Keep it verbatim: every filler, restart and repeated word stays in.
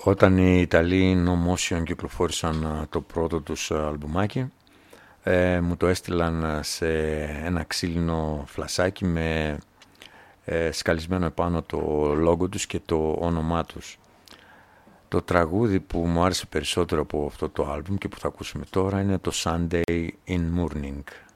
Όταν οι Ιταλοί No Motion κυκλοφόρησαν το πρώτο τους αλμπουμάκι, ε, μου το έστειλαν σε ένα ξύλινο φλασάκι με ε, σκαλισμένο επάνω το λόγο τους και το όνομά τους. Το τραγούδι που μου άρεσε περισσότερο από αυτό το άλμπουμ και που θα ακούσουμε τώρα είναι το Sunday in Morning.